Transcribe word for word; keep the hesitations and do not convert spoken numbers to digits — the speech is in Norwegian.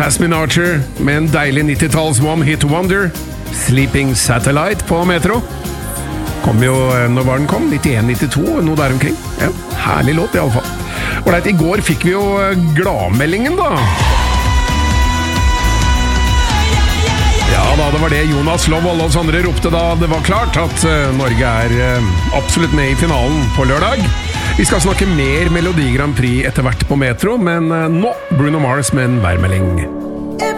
Jasmine Archer med en deilig nittitalls One Hit Wonder, Sleeping Satellite på Metro. Kom jo, når var den kom? nittien nittito, noe der omkring. Ja, herlig låt i alle fall. Og i går fikk vi jo gladmeldingen da. Ja da, det var det Jonas Lov og alle oss andre ropte da det var klart at Norge er absolutt med i finalen på lørdag. Vi skal snakke mer Melodi Grand Prix etter hvert på Metro, men nå Bruno Mars med en værmelding.